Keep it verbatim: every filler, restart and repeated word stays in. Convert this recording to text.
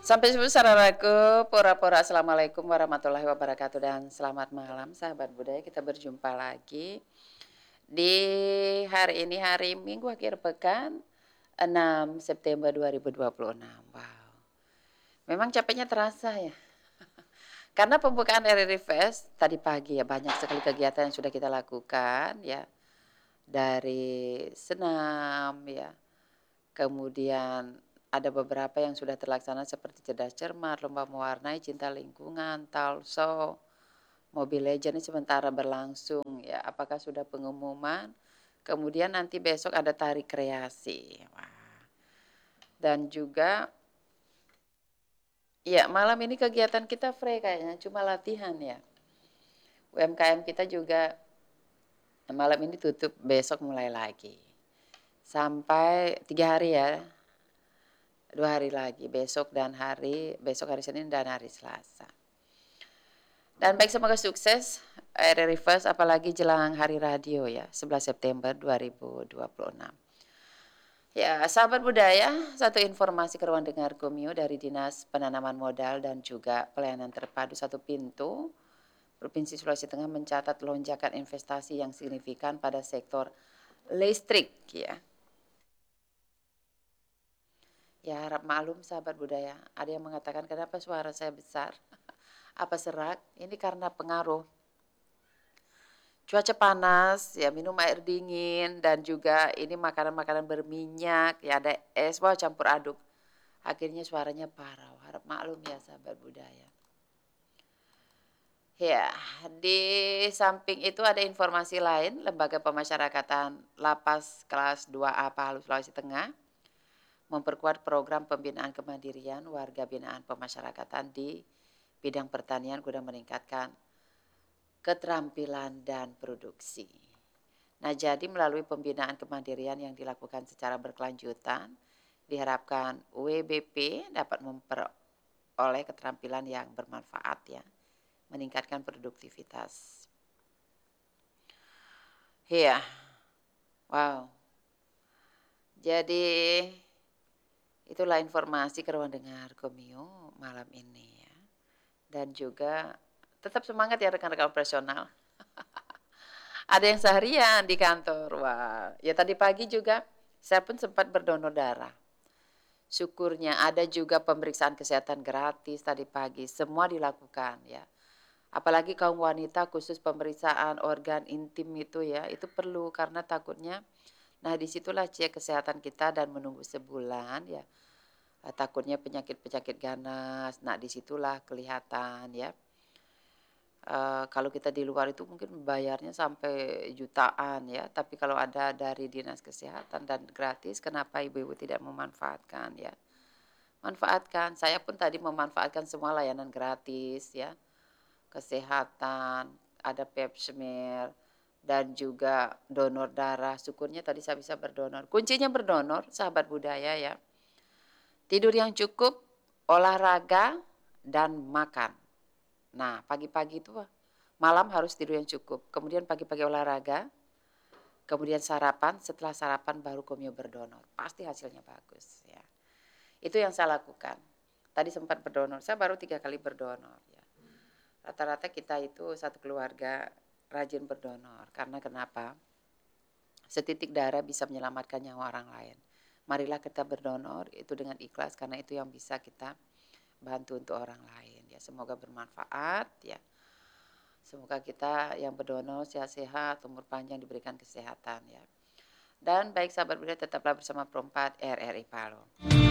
Sampai jumpa saudaraku, pura-pura assalamualaikum warahmatullahi wabarakatuh dan selamat malam sahabat budaya. Kita berjumpa lagi di hari ini hari Minggu akhir pekan enam September dua ribu dua puluh enam. Wow, memang capeknya terasa ya. Karena pembukaan R R I Fest tadi pagi ya banyak sekali kegiatan yang sudah kita lakukan ya. Dari senam ya, kemudian ada beberapa yang sudah terlaksana seperti cerdas cermat, lomba mewarnai, cinta lingkungan, talkshow, Mobile Legends ini sementara berlangsung ya. Apakah sudah pengumuman? Kemudian nanti besok ada tari kreasi. Wah. Dan juga ya malam ini kegiatan kita free kayaknya cuma latihan ya. U M K M kita juga malam ini tutup, besok mulai lagi. Sampai tiga hari ya. Dua hari lagi, besok dan hari, besok hari Senin dan hari Selasa. Dan baik semoga sukses R R I Fest apalagi jelang hari radio ya, sebelas September dua ribu dua puluh enam. Ya, sahabat budaya, satu informasi ke ruang dengar Komio dari Dinas Penanaman Modal dan juga Pelayanan Terpadu Satu Pintu, Provinsi Sulawesi Tengah mencatat lonjakan investasi yang signifikan pada sektor listrik ya. Ya harap maklum sahabat budaya, ada yang mengatakan kenapa suara saya besar, apa serak, ini karena pengaruh cuaca panas, ya minum air dingin, dan juga ini makanan-makanan berminyak, ya ada es, wah campur aduk. Akhirnya suaranya parau, harap maklum ya sahabat budaya. Ya, di samping itu ada informasi lain, Lembaga Pemasyarakatan Lapas Kelas dua A Palu Sulawesi Tengah memperkuat program pembinaan kemandirian warga binaan pemasyarakatan di bidang pertanian guna meningkatkan keterampilan dan produksi. Nah, jadi melalui pembinaan kemandirian yang dilakukan secara berkelanjutan, diharapkan W B P dapat memperoleh keterampilan yang bermanfaat ya, meningkatkan produktivitas. Iya, wow. Jadi itulah informasi ke ruang dengar Komio malam ini ya. Dan juga tetap semangat ya rekan-rekan operasional. Ada yang seharian di kantor. Wah, ya tadi pagi juga saya pun sempat berdonor darah. Syukurnya ada juga pemeriksaan kesehatan gratis tadi pagi. Semua dilakukan ya. Apalagi kaum wanita khusus pemeriksaan organ intim itu ya. Itu perlu karena takutnya. Nah disitulah cek kesehatan kita dan menunggu sebulan ya. Takutnya penyakit-penyakit ganas. Nah disitulah kelihatan ya. Uh, kalau kita di luar itu mungkin bayarnya sampai jutaan ya, tapi kalau ada dari dinas kesehatan dan gratis, kenapa ibu-ibu tidak memanfaatkan ya? Manfaatkan, saya pun tadi memanfaatkan semua layanan gratis ya, kesehatan, ada pap smear, dan juga donor darah. Syukurnya tadi saya bisa berdonor. Kuncinya berdonor, sahabat budaya ya. Tidur yang cukup, olahraga, dan makan. Nah, pagi-pagi itu malam harus tidur yang cukup. Kemudian pagi-pagi olahraga, kemudian sarapan, setelah sarapan baru Komio berdonor. Pasti hasilnya bagus ya. Itu yang saya lakukan. Tadi sempat berdonor, saya baru tiga kali berdonor ya. Rata-rata kita itu satu keluarga rajin berdonor. Karena kenapa? Setitik darah bisa menyelamatkan nyawa orang lain. Marilah kita berdonor itu dengan ikhlas karena itu yang bisa kita bantu untuk orang lain ya. Semoga bermanfaat ya. Semoga kita yang berdonor sehat-sehat, umur panjang, diberikan kesehatan ya. Dan baik sahabat budaya tetaplah bersama Pro empat R R I Palu.